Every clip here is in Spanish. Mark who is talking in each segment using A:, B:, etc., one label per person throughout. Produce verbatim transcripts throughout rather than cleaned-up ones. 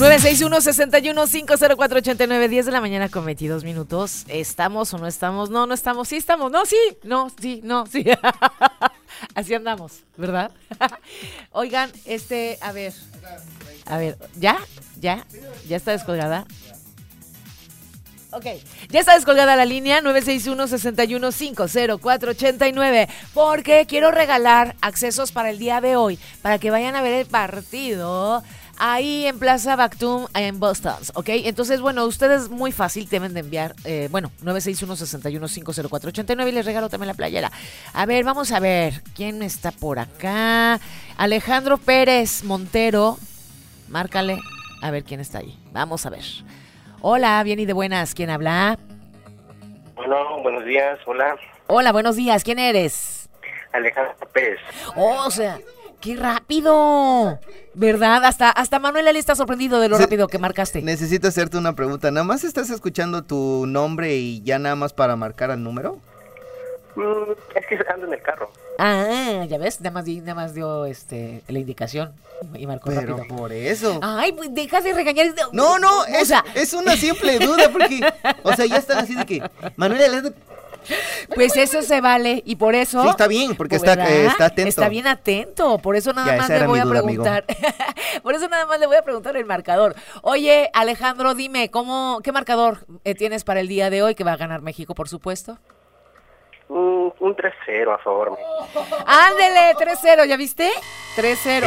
A: nueve seis uno, seis uno cinco cero cuatro ocho nueve, diez de la mañana con veintidós minutos. ¿Estamos o no estamos? No, no estamos. Sí estamos. No, sí. No, sí, no, sí. Así andamos, ¿verdad? Oigan, este, a ver. A ver, ¿ya? ¿Ya? ¿Ya está descolgada? Ok, ya está descolgada la línea nueve seis uno, seis uno cinco cero cuatro ocho nueve, porque quiero regalar accesos para el día de hoy, para que vayan a ver el partido ahí en Plaza Bactum en Boston, ¿ok? Entonces, bueno, ustedes muy fácil deben de enviar, eh, bueno, nueve seis uno, seis uno cinco cero cuatro ocho nueve y les regalo también la playera. A ver, vamos a ver, ¿quién está por acá? Alejandro Pérez Montero, márcale, a ver quién está ahí, vamos a ver. Hola, bien y de buenas, ¿quién habla?
B: Bueno, buenos días, hola.
A: Hola, buenos días, ¿quién eres?
B: Alejandro Pérez.
A: Oh, o sea, ¡qué rápido! ¿Verdad? Hasta, hasta Manuel Ali está sorprendido de lo
C: Sí,
A: rápido que marcaste.
C: Necesito hacerte una pregunta. ¿Nada más estás escuchando tu nombre y ya nada más para marcar al número?
B: Mm, es que ando en el carro.
A: Ah, ya ves, nada más, di- nada más dio este, la indicación y marcó
C: Pero
A: rápido.
C: por eso.
A: Ay, pues deja de regañar.
C: No, no,
A: o
C: es,
A: sea,
C: es una simple duda porque, o sea, ya están así de que, Manuel, Alejandro-
A: pues eso se vale y por eso...
C: sí, está bien, porque está,
A: ¿verdad?
C: eh, está atento.
A: Está bien atento, por eso nada
C: Ya,
A: más
C: esa
A: le
C: era
A: voy
C: mi
A: a
C: duda,
A: preguntar. Por eso nada más le voy a preguntar el marcador. Oye, Alejandro, dime, ¿cómo, qué marcador eh, tienes para el día de hoy que va a ganar México, por supuesto?
B: Mm, un tres cero a favor.
A: Ándele, tres cero, ¿ya viste? tres cero.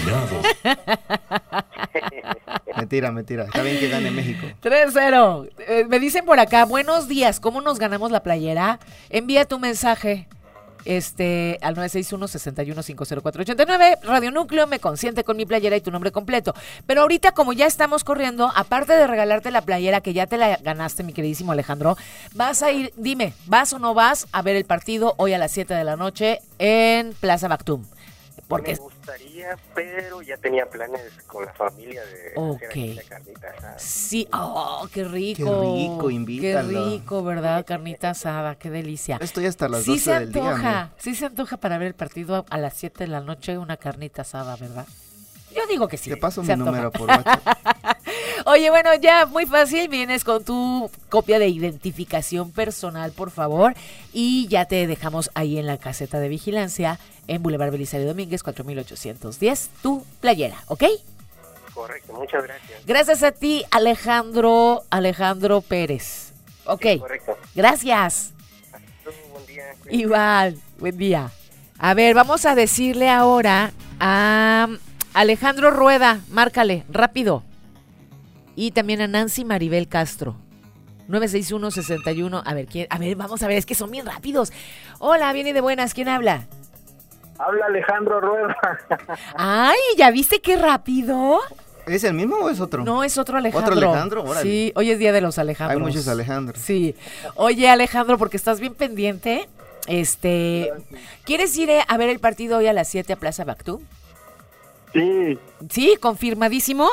C: Mentira, mentira. Está bien que gane México.
A: tres cero. Eh, me dicen por acá, buenos días, ¿cómo nos ganamos la playera? Envía tu mensaje este al nueve seis uno, seis uno cinco cero cuatro ocho nueve. Radio Núcleo me consiente con mi playera y tu nombre completo. Pero ahorita, como ya estamos corriendo, aparte de regalarte la playera que ya te la ganaste, mi queridísimo Alejandro, vas a ir, dime, ¿vas o no vas a ver el partido hoy a las siete de la noche en Plaza Bactum? Porque
B: Me gustaría, pero ya tenía planes con la familia de
A: Ok.
B: hacer aquí la carnita asada.
A: sí, oh, qué rico.
C: Qué rico, invítalo.
A: Qué rico, ¿verdad? Carnita asada, qué delicia.
C: Estoy hasta las
A: Sí
C: doce
A: se
C: del día.
A: antoja,
C: amigo.
A: sí se antoja para ver el partido a las siete de la noche, una carnita asada, ¿verdad? Yo digo que sí.
C: Te paso
A: se
C: mi
A: antoja.
C: número por WhatsApp.
A: Oye, bueno, ya muy fácil, vienes con tu copia de identificación personal, por favor, y ya te dejamos ahí en la caseta de vigilancia en Boulevard Belisario Domínguez, cuatro mil ochocientos diez, tu playera, ¿ok?
B: Correcto, muchas gracias.
A: Gracias a ti, Alejandro, Alejandro Pérez. Ok,
B: Sí, correcto.
A: gracias.
B: Buen día.
A: Igual, buen día. A ver, vamos a decirle ahora a Alejandro Rueda, márcale, rápido. Y también a Nancy Maribel Castro. nueve seis uno, seis uno. A ver, ¿quién? A ver, vamos a ver, es que son bien rápidos. Hola, viene de buenas, ¿quién habla?
B: Habla Alejandro Rueda.
A: Ay, ¿ya viste qué rápido?
C: ¿Es el mismo o es otro?
A: No, es otro Alejandro.
C: ¿Otro Alejandro? Órale.
A: Sí, hoy es día de los Alejandros.
C: Hay muchos Alejandros.
A: Sí. Oye, Alejandro, porque estás bien pendiente, este, ¿quieres ir a ver el partido hoy a las siete a Plaza Bactum?
B: Sí,
A: Sí, confirmadísimo.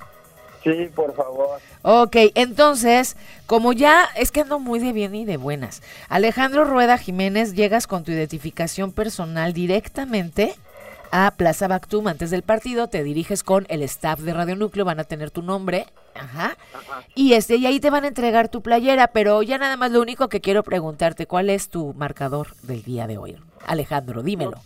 B: sí, por favor.
A: Ok, entonces, como ya es que ando muy de bien y de buenas, Alejandro Rueda Jiménez, llegas con tu identificación personal directamente a Plaza Bactum antes del partido, te diriges con el staff de Radio Núcleo, van a tener tu nombre, ajá,
B: Ajá.
A: y este y ahí te van a entregar tu playera, pero ya nada más lo único que quiero preguntarte, ¿cuál es tu marcador del día de hoy? Alejandro, dímelo.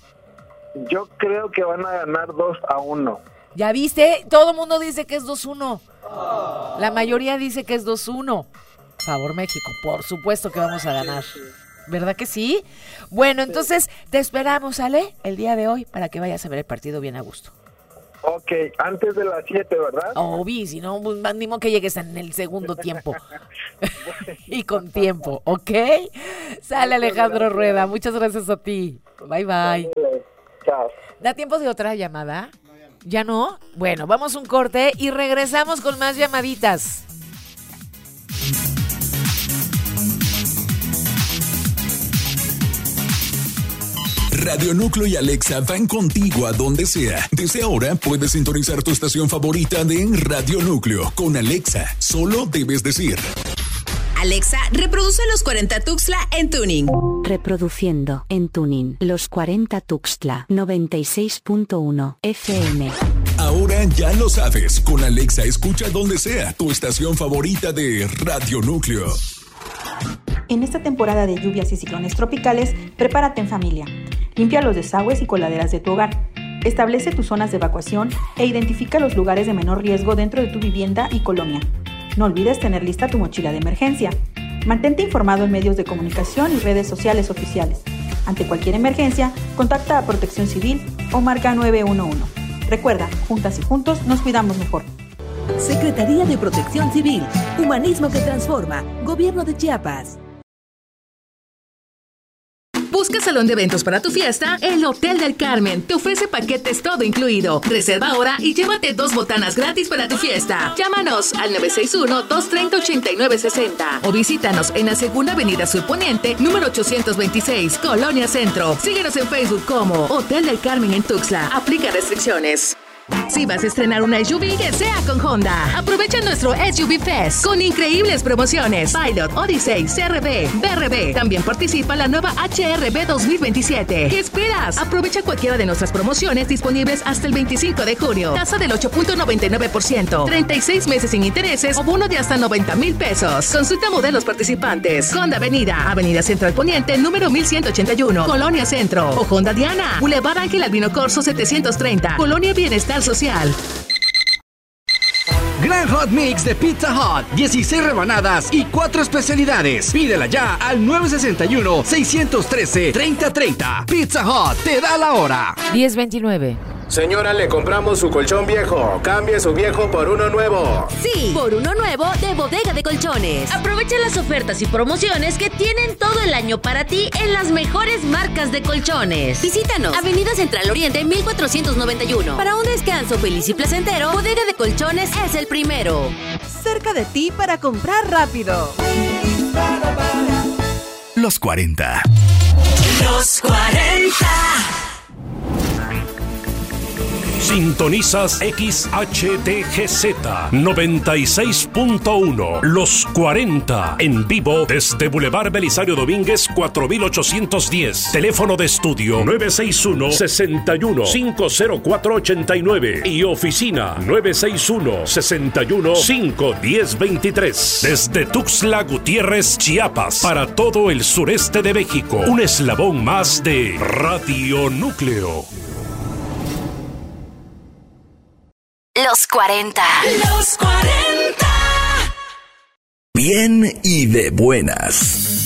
B: Yo creo que van a ganar dos a uno.
A: ¿Ya viste? Todo el mundo dice que es dos uno. La mayoría dice que es dos uno. Favor México, por supuesto que vamos a ganar. ¿Verdad que sí? Bueno, entonces te esperamos, ¿sale? El día de hoy para que vayas a ver el partido bien a gusto.
B: Ok, antes de las siete, ¿verdad?
A: Obvio, si no, pues, más ni modo que llegues en el segundo tiempo. Y con tiempo, ¿ok? Sale Alejandro Rueda, muchas gracias a ti. Bye, bye.
B: Chao.
A: ¿Da tiempo de otra llamada? ¿Ya no? Bueno, vamos a un corte y regresamos con más llamaditas.
D: Radio Núcleo y Alexa van contigo a donde sea. Desde ahora puedes sintonizar tu estación favorita de Radio Núcleo con Alexa. Solo debes decir:
E: Alexa, reproduce los cuarenta Tuxtla en Tuning.
F: Reproduciendo en Tuning los cuarenta Tuxtla noventa y seis punto uno F M.
D: Ahora ya lo sabes, con Alexa escucha donde sea tu estación favorita de Radio Núcleo.
F: En esta temporada de lluvias y ciclones tropicales, prepárate en familia. Limpia los desagües y coladeras de tu hogar. Establece tus zonas de evacuación e identifica los lugares de menor riesgo dentro de tu vivienda y colonia. No olvides tener lista tu mochila de emergencia. Mantente informado en medios de comunicación y redes sociales oficiales. Ante cualquier emergencia, contacta a Protección Civil o marca nueve uno uno. Recuerda, juntas y juntos nos cuidamos mejor.
G: Secretaría de Protección Civil, Humanismo que Transforma, Gobierno de Chiapas.
E: Busca salón de eventos para tu fiesta. El Hotel del Carmen te ofrece paquetes todo incluido. Reserva ahora y llévate dos botanas gratis para tu fiesta. Llámanos al nueve seis uno, dos tres cero, ocho nueve seis cero o visítanos en la Segunda Avenida Sur Poniente, número ochocientos veintiséis, Colonia Centro. Síguenos en Facebook como Hotel del Carmen en Tuxtla. Aplica restricciones. Si vas a estrenar una S U V, que sea con Honda. Aprovecha nuestro S U V Fest con increíbles promociones. Pilot, Odyssey, C R V, B R V. También participa la nueva H R V dos mil veintisiete. ¿Qué esperas? Aprovecha cualquiera de nuestras promociones disponibles hasta el veinticinco de junio. Tasa del ocho punto noventa y nueve por ciento. treinta y seis meses sin intereses o bono de hasta noventa mil pesos. Consulta modelos participantes. Honda Avenida, Avenida Central Poniente, número mil ciento ochenta y uno, Colonia Centro. O Honda Diana, Boulevard Ángel Albino Corso setecientos treinta, Colonia Bienestar Social.
H: Gran Hot Mix de Pizza Hut, dieciséis rebanadas y cuatro especialidades. Pídela ya al nueve seis uno, seis uno tres, tres cero tres cero. Pizza Hut te da la hora.
A: diez veintinueve.
I: Señora, le compramos su colchón viejo. Cambie su viejo por uno nuevo.
J: Sí, por uno nuevo de Bodega de Colchones. Aprovecha las ofertas y promociones que tienen todo el año para ti en las mejores marcas de colchones. Visítanos, Avenida Central Oriente, mil cuatrocientos noventa y uno. Para un descanso feliz y placentero, Bodega de Colchones es el primero.
G: Cerca de ti para comprar rápido.
D: Los cuarenta.
K: Los cuarenta.
L: Sintonizas X H D G Z noventa y seis punto uno. Los cuarenta. En vivo desde Boulevard Belisario Domínguez cuatro mil ochocientos diez. Teléfono de estudio nueve seis uno, seis uno, cinco cero cuatro, ocho nueve. Y oficina nueve seis uno, seis uno, cinco uno cero, dos tres. Desde Tuxtla Gutiérrez, Chiapas. Para todo el sureste de México. Un eslabón más de Radio Núcleo.
J: Los cuarenta.
K: Los cuarenta.
D: Bien y de buenas.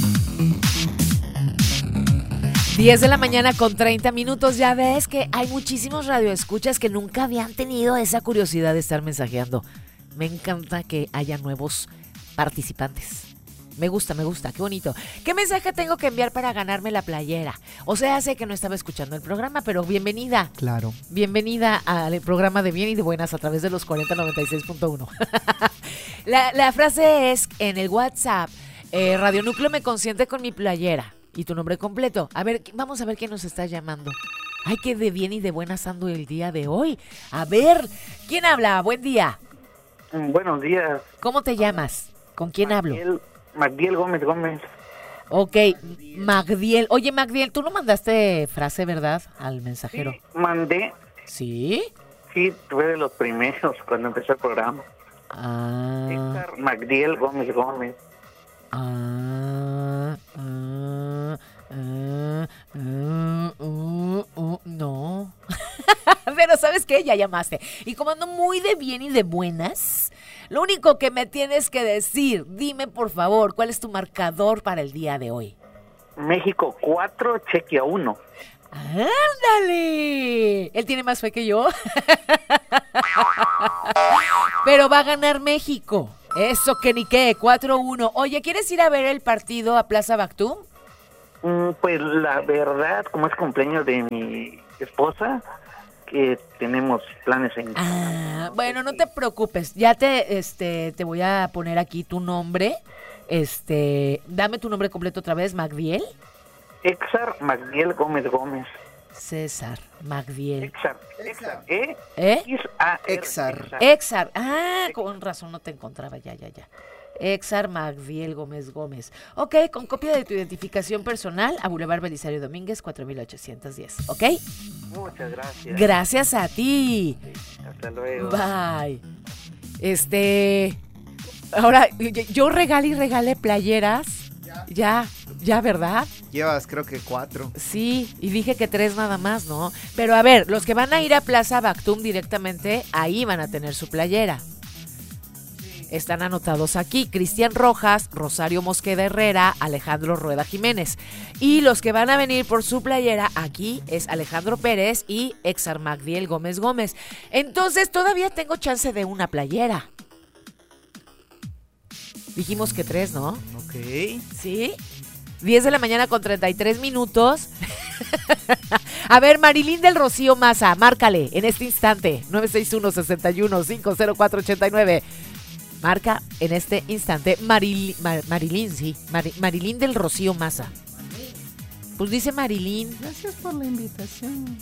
A: diez de la mañana con treinta minutos. Ya ves que hay muchísimos radioescuchas que nunca habían tenido esa curiosidad de estar mensajeando. Me encanta que haya nuevos participantes. Me gusta, me gusta, qué bonito. ¿Qué mensaje tengo que enviar para ganarme la playera? O sea, sé que no estaba escuchando el programa, pero bienvenida.
C: Claro.
A: Bienvenida al programa de Bien y de Buenas a través de los cuarenta noventa y seis punto uno. la, la frase es en el WhatsApp, eh, Radio Núcleo me consiente con mi playera. Y tu nombre completo. A ver, vamos a ver quién nos está llamando. Ay, que de bien y de buenas ando el día de hoy. A ver, ¿quién habla? Buen día.
B: Buenos días.
A: ¿Cómo te llamas? ¿Con quién
B: Magdiel,
A: hablo?
B: Magdiel Gómez Gómez.
A: Ok, Magdiel. Oye, Magdiel, tú no mandaste frase, ¿verdad? Al mensajero.
B: Sí, mandé.
A: ¿Sí?
B: Sí, fue de los primeros cuando empezó el programa.
A: Ah.
B: Héctor Magdiel Gómez Gómez.
A: Ah, ah, ah, ah, uh, uh, no. Pero ¿sabes qué? Ya llamaste. Y como ando muy de bien y de buenas, lo único que me tienes que decir, dime por favor, ¿cuál es tu marcador para el día de hoy?
B: México cuatro, Chequia uno.
A: ¡Ándale! Él tiene más fe que yo. Pero va a ganar México. Eso que ni qué, cuatro uno. Oye, ¿quieres ir a ver el partido a Plaza Bactú?
B: Mm, pues la verdad, como es cumpleaños de mi esposa, que tenemos planes en...
A: Ah, bueno, no te preocupes. Ya te, este, te voy a poner aquí tu nombre. Este, dame tu nombre completo otra vez, Magdiel.
B: César Magdiel Gómez Gómez.
A: César Magdiel.
B: Exar. Exar. ¿Eh?
A: ¿Eh?
C: Exar.
A: Exar. Ah, con razón no te encontraba. Ya, ya, ya. Exar Magdiel Gómez Gómez. Ok, con copia de tu identificación personal a Boulevard Belisario Domínguez, cuatro mil ochocientos diez. ¿Ok?
B: Muchas gracias.
A: Gracias a ti.
B: Hasta luego.
A: Bye. Este... Ahora, yo regalé y regalé playeras. Ya, ya, ¿verdad?
C: Llevas creo que cuatro.
A: Sí, y dije que tres nada más, ¿no? Pero a ver, los que van a ir a Plaza Bactum directamente, ahí van a tener su playera. Están anotados aquí: Cristian Rojas, Rosario Mosqueda Herrera, Alejandro Rueda Jiménez. Y los que van a venir por su playera aquí es Alejandro Pérez y Exar Magdiel Gómez Gómez. Entonces todavía tengo chance de una playera. Dijimos que tres, ¿no?
C: Ok.
A: ¿Sí? diez de la mañana con treinta y tres minutos. A ver, Marilyn del Rocío Maza, márcale en este instante. nueve seis uno, seis uno, cinco cero cuatro ocho nueve. Marca en este instante. Maril, Mar, Marilyn, sí. Mar, Marilyn del Rocío Maza. Pues dice Marilyn.
C: Gracias por la invitación.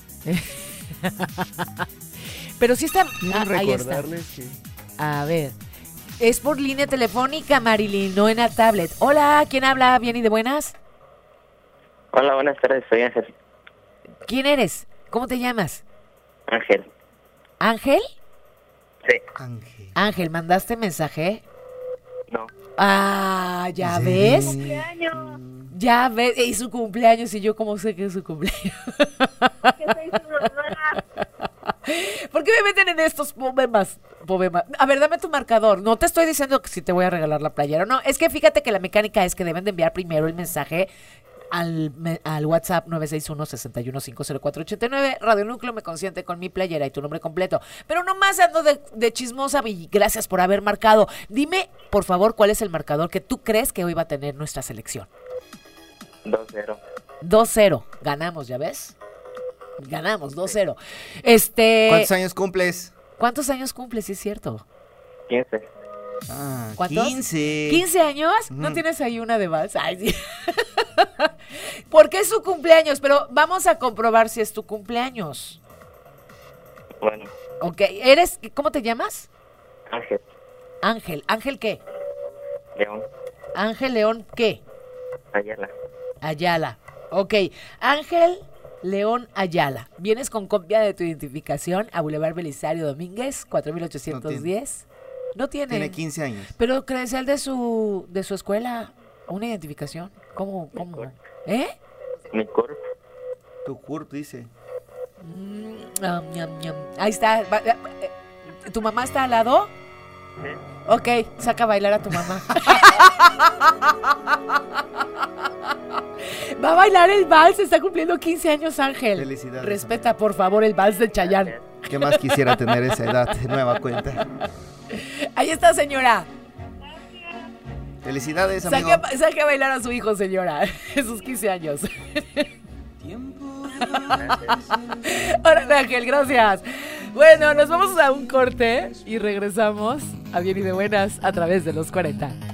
A: Pero sí está...
C: Ah,
A: ahí está.
C: Que...
A: A ver... Es por línea telefónica, Marilyn, no en la tablet. Hola, ¿quién habla? ¿Bien y de buenas?
M: Hola, buenas tardes, soy Ángel.
A: ¿Quién eres? ¿Cómo te llamas?
M: Ángel.
A: ¿Ángel?
M: Sí.
C: Ángel.
A: Ángel, ¿mandaste mensaje?
M: No.
A: Ah, ¿ya
C: Sí.
A: ves?
M: Cumpleaños.
A: Ya ves, y su cumpleaños, y yo cómo sé que es su cumpleaños.
M: Que soy su mamá.
A: ¿Por qué me meten en estos poemas? Poema. A ver, dame tu marcador. No te estoy diciendo que si te voy a regalar la playera. No, es que fíjate que la mecánica es que deben de enviar primero el mensaje al, al WhatsApp nueve seis uno, seis uno, cinco cero cuatro ocho nueve. Radio Núcleo me consiente con mi playera y tu nombre completo. Pero nomás ando de, de chismosa y gracias por haber marcado. Dime, por favor, cuál es el marcador que tú crees que hoy va a tener nuestra selección.
M: dos cero.
A: dos cero. Ganamos, ¿ya ves? Ganamos, dos cero. Este...
C: ¿Cuántos años cumples?
A: ¿Cuántos años cumples? Sí, es cierto.
M: quince.
C: Ah,
A: ¿Cuántos?
C: quince.
A: ¿quince años?
C: Uh-huh.
A: ¿No tienes ahí una de vals? Ay, sí. Porque es su cumpleaños, pero vamos a comprobar si es tu cumpleaños.
M: Bueno.
A: Ok, ¿eres, cómo te llamas?
M: Ángel.
A: Ángel. ¿Ángel qué?
M: León.
A: Ángel León ¿qué?
M: Ayala.
A: Ayala. Ok, Ángel León Ayala. Vienes con copia de tu identificación a Boulevard Belisario Domínguez, cuatro mil ochocientos diez. No tiene.
C: Tiene quince años.
A: Pero credencial de su de su escuela, una identificación. ¿Cómo? ¿Cómo? ¿Eh?
M: Mi cuerpo.
C: Tu C U R P dice.
A: Mm, ñam, ñam, ñam. Ahí está. Va, eh, ¿Tu mamá está al lado?
M: Sí.
A: Ok, saca a bailar a tu mamá. Va a bailar el vals, está cumpliendo quince años, Ángel.
C: Felicidades.
A: Respeta, por favor, el vals de Chayanne.
C: ¿Qué más quisiera tener esa edad de nueva cuenta?
A: Ahí está, señora.
C: Felicidades, amigo.
A: Saque a, saque a bailar a su hijo, señora, en sus quince años. Hola, Ángel, gracias. Bueno, nos vamos a un corte y regresamos a Bien y de Buenas a través de los cuarenta.